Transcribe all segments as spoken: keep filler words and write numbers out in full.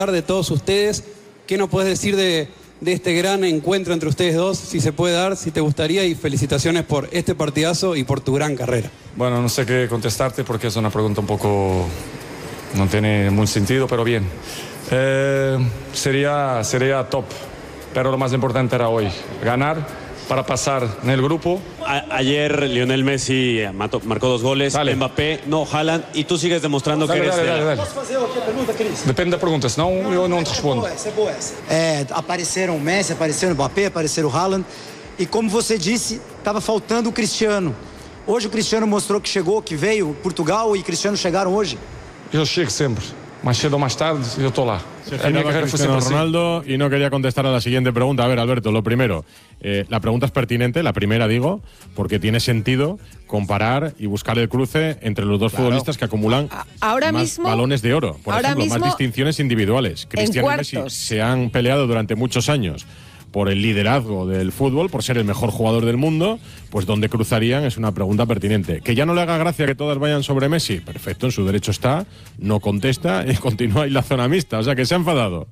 de todos ustedes. ¿Qué nos puedes decir de, de este gran encuentro entre ustedes dos? Si se puede dar, si te gustaría, y felicitaciones por este partidazo y por tu gran carrera. Bueno, no sé qué contestarte porque es una pregunta un poco... no tiene mucho sentido, pero bien. Eh, sería, sería top, pero lo más importante era hoy, ganar para pasar en el grupo. A ayer Lionel Messi mató, marcou dos goles, dale. Mbappé, no, Haaland, e tu sigues demonstrando dale, que eres... Dale, dale, dale. Posso fazer outra pergunta, Cris? Depende da pergunta, senão eu não te respondo. Essa é boa, essa. É, apareceram o Messi, apareceram o Mbappé, apareceram o Haaland, e como você disse, estava faltando o Cristiano. Hoje o Cristiano mostrou que chegou, que veio, Portugal e Cristiano chegaram hoje. Eu chego sempre. Más cedo o más tarde, yo estoy lá. Se giraba Cristiano Ronaldo y no quería contestar a la siguiente pregunta. A ver, Alberto, lo primero, eh, la pregunta es pertinente, la primera digo, porque tiene sentido comparar y buscar el cruce entre los dos claro. futbolistas que acumulan ahora más mismo, balones de oro, por ahora ejemplo, mismo, más distinciones individuales. Cristiano y Messi se han peleado durante muchos años por el liderazgo del fútbol, por ser el mejor jugador del mundo, pues ¿dónde cruzarían? Es una pregunta pertinente. Que ya no le haga gracia que todas vayan sobre Messi, perfecto, en su derecho está, no contesta y continúa en la zona mixta, o sea que se ha enfadado.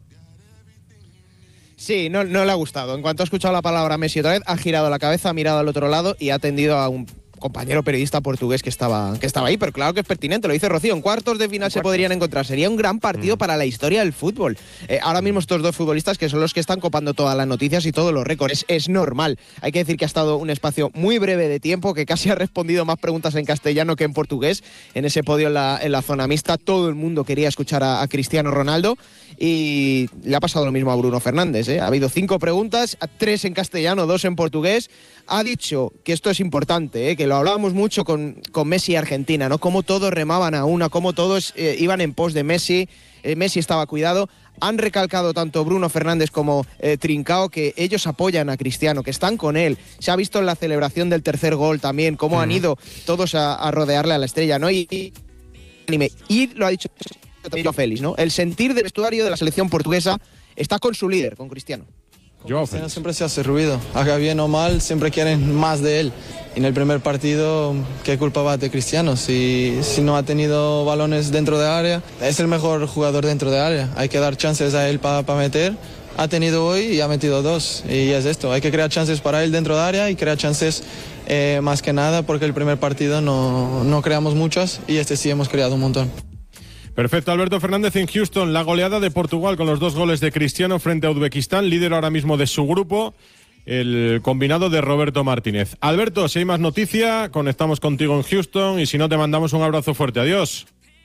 Sí, no, no le ha gustado. En cuanto ha escuchado la palabra Messi otra vez, ha girado la cabeza, ha mirado al otro lado y ha atendido a un compañero periodista portugués que estaba, que estaba ahí, pero claro que es pertinente, lo dice Rocío, en cuartos de final se podrían encontrar, sería un gran partido mm. para la historia del fútbol. Eh, ahora mismo estos dos futbolistas que son los que están copando todas las noticias y todos los récords, es, es normal, hay que decir que ha estado un espacio muy breve de tiempo, que casi ha respondido más preguntas en castellano que en portugués, en ese podio en la, en la zona mixta, todo el mundo quería escuchar a, a Cristiano Ronaldo y le ha pasado lo mismo a Bruno Fernández, ¿eh? Ha habido cinco preguntas, tres en castellano, dos en portugués, ha dicho que esto es importante, ¿eh? Que lo hablábamos mucho con, con Messi y Argentina, ¿no? Cómo todos remaban a una, cómo todos eh, iban en pos de Messi, eh, Messi estaba cuidado. Han recalcado tanto Bruno Fernández como eh, Trincao que ellos apoyan a Cristiano, que están con él. Se ha visto en la celebración del tercer gol también, cómo mm. han ido todos a, a rodearle a la estrella, ¿no? Y, y, y lo ha dicho también Félix, ¿no? El sentir del vestuario de la selección portuguesa está con su líder, con Cristiano. Yo, siempre se hace ruido, haga bien o mal, siempre quieren más de él. Y en el primer partido, ¿qué culpa va de Cristiano? Si, si no ha tenido balones dentro de área, es el mejor jugador dentro de área. Hay que dar chances a él para pa meter. Ha tenido hoy y ha metido dos. Y es esto, hay que crear chances para él dentro de área y crear chances eh, más que nada porque el primer partido no, no creamos muchas y este sí hemos creado un montón. Perfecto, Alberto Fernández en Houston, la goleada de Portugal con los dos goles de Cristiano frente a Uzbekistán, líder ahora mismo de su grupo, el combinado de Roberto Martínez. Alberto, si hay más noticia, conectamos contigo en Houston y si no te mandamos un abrazo fuerte. Adiós.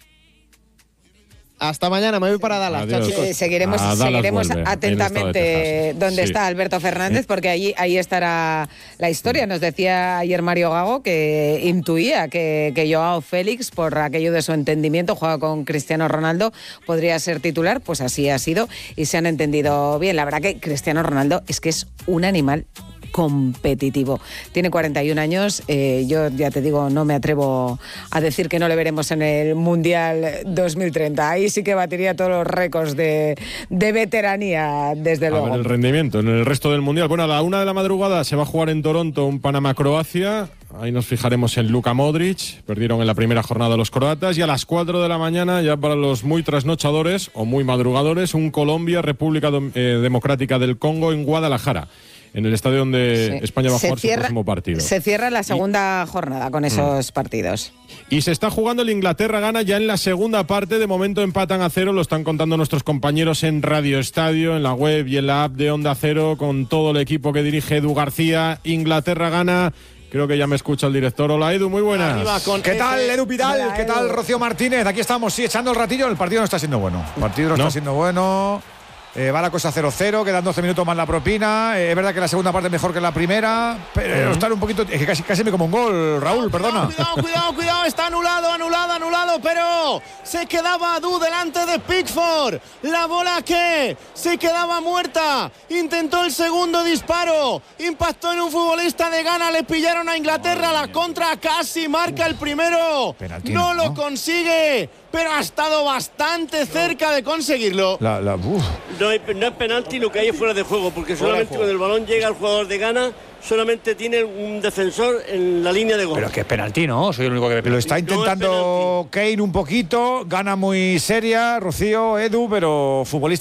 Hasta mañana, me voy para Dallas. Chao, chicos. Eh, seguiremos Dallas seguiremos vuelve, atentamente donde sí. está Alberto Fernández, porque allí ahí estará la historia. Nos decía ayer Mario Gago que intuía que, que Joao Félix, por aquello de su entendimiento, juega con Cristiano Ronaldo, podría ser titular. Pues así ha sido y se han entendido bien. La verdad que Cristiano Ronaldo es que es un animal competitivo. Tiene cuarenta y un años, eh, yo ya te digo, no me atrevo a decir que no le veremos en el Mundial dos mil treinta. Ahí sí que batiría todos los récords de, de veteranía, desde luego. A ver el rendimiento en el resto del Mundial. Bueno, a la una de la madrugada se va a jugar en Toronto un Panamá-Croacia. Ahí nos fijaremos en Luka Modric. Perdieron en la primera jornada los croatas. Y a las cuatro de la mañana, ya para los muy trasnochadores o muy madrugadores, un Colombia-República eh, Democrática del Congo en Guadalajara, en el estadio donde sí. España va a jugar cierra, su próximo partido. Se cierra la segunda y, jornada con esos mm. partidos. Y se está jugando el Inglaterra-Gana ya en la segunda parte. De momento empatan a cero, lo están contando nuestros compañeros en Radio Estadio, en la web y en la app de Onda Cero, con todo el equipo que dirige Edu García. Inglaterra-Gana. Creo que ya me escucha el director. Hola, Edu, muy buenas. ¿Qué tal, Edu Pidal? Hola, ¿Qué Edu. tal, Rocío Martínez? Aquí estamos, sí, echando el ratillo. El partido no está siendo bueno. El partido no, no. está siendo bueno. Eh, va la cosa cero cero, quedan doce minutos más la propina. Eh, es verdad que la segunda parte es mejor que la primera, pero uh-huh. está un poquito. Es que casi, casi me como un gol, Raúl, perdona. Cuidado, cuidado, cuidado, está anulado, anulado, anulado, pero se quedaba Adu delante de Pickford. La bola que se quedaba muerta. Intentó el segundo disparo, impactó en un futbolista de Ghana, le pillaron a Inglaterra, la contra casi marca el primero. Penalti, no, no lo consigue, pero ha estado bastante cerca de conseguirlo. La, la, no, hay, no es penalti, lo que hay es fuera de juego, porque solamente cuando el balón llega al jugador de Ghana, solamente tiene un defensor en la línea de gol. Pero es que es penalti, ¿no? Soy el único que ve. Lo está intentando no Kane un poquito, gana muy seria, Rocío, Edu, pero futbolista.